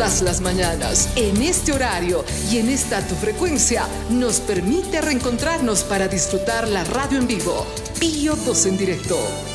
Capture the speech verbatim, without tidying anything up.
todas las mañanas, en este horario y en esta tu frecuencia, nos permite reencontrarnos para disfrutar la radio en vivo. Pío dos en directo.